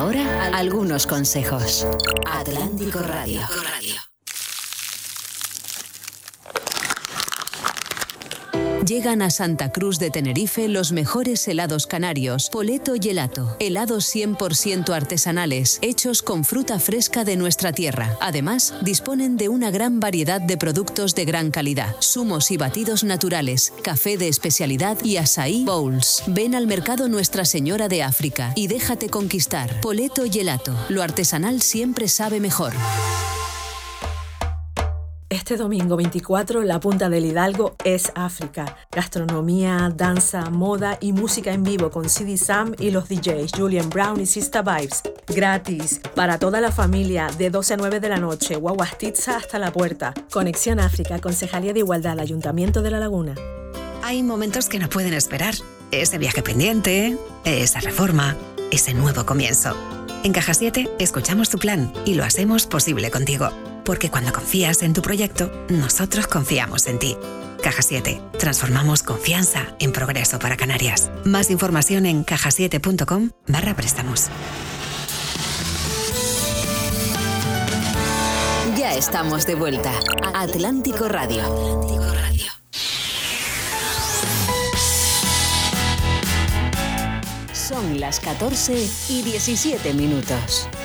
ahora, algunos consejos. Atlántico Radio. Llegan a Santa Cruz de Tenerife los mejores helados canarios, Poleto Gelato. Helados 100% artesanales, hechos con fruta fresca de nuestra tierra. Además, disponen de una gran variedad de productos de gran calidad. Zumos y batidos naturales, café de especialidad y açaí bowls. Ven al mercado Nuestra Señora de África y déjate conquistar. Poleto Gelato. Lo artesanal siempre sabe mejor. Este domingo 24, la Punta del Hidalgo es África. Gastronomía, danza, moda y música en vivo con CD Sam y los DJs Julian Brown y Sista Vibes. Gratis, para toda la familia, de 12 a 9 de la noche, Guaguastitza hasta la puerta. Conexión África, Concejalía de Igualdad, Ayuntamiento de La Laguna. Hay momentos que no pueden esperar. Ese viaje pendiente, esa reforma, ese nuevo comienzo. En Caja 7 escuchamos tu plan y lo hacemos posible contigo. Porque cuando confías en tu proyecto, nosotros confiamos en ti. Caja 7. Transformamos confianza en progreso para Canarias. Más información en cajasiete.com/préstamos. Ya estamos de vuelta. Atlántico Radio. Son las 14:17.